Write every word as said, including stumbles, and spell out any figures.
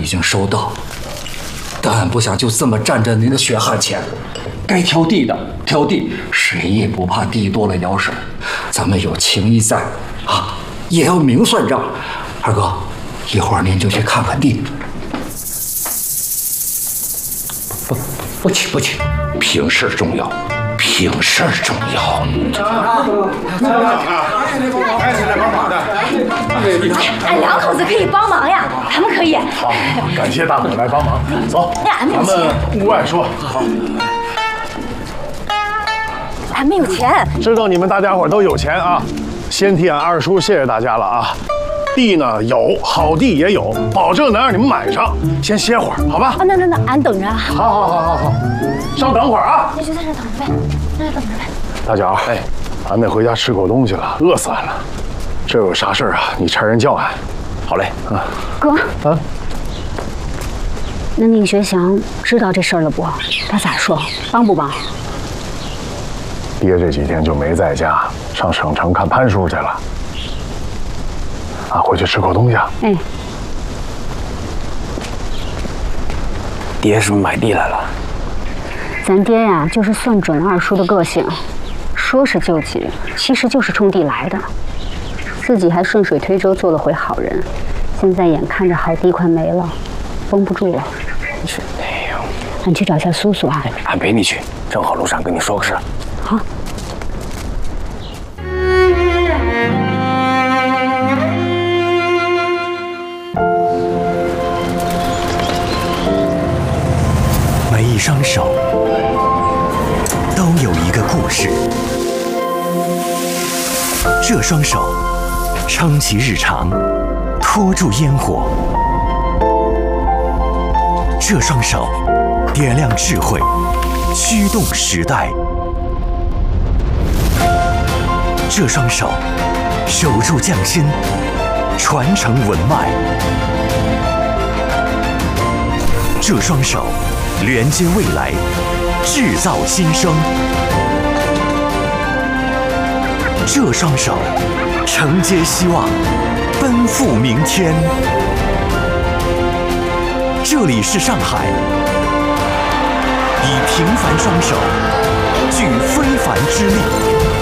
已经收到，但俺不想就这么占着您的血汗钱。该挑地的挑地，谁也不怕地多了咬手。咱们有情谊在啊，也要明算账。二哥，一会儿您就去看看地。不，不去不去，平事重要，平事重要。 俺两口子可以帮忙呀，咱们可以。 好，感谢大伙来帮忙。走， 俺没有咱们屋外说。好。 俺没有钱。 知道你们大家伙都有钱啊，先替俺二叔谢谢大家了啊。地呢有，好地也有，保证能让你们买上。先歇会儿，好吧？ 啊，那那那，俺等着。 好好好好好，稍等会儿啊。 那就在这等着呗，在这等着呗。 大脚，哎，俺得回家吃口东西了，饿死俺了。这有啥事儿啊？你差人叫俺。好嘞，啊。 哥。 啊。 那宁学祥知道这事儿了不？他咋说？帮不帮？ 爹这几天就没在家，上省城看潘叔去了。啊，回去吃口东西啊。 哎。 爹是不是买地来了？ 咱爹呀，就是算准了二叔的个性，说是救济，其实就是冲地来的。自己还顺水推舟做了回好人，现在眼看着好地快没了，绷不住了。 是，哎呦， 俺去找一下苏苏啊。 俺陪你去，正好路上跟你说个事儿。 好。 每一双手都有一个故事，这双手撑起日常，拖住烟火；这双手点亮智慧，驱动时代；这双手守住匠心，传承文脉；这双手连接未来，制造新生。这双手承接希望，奔赴明天。这里是上海，以平凡双手聚非凡之力。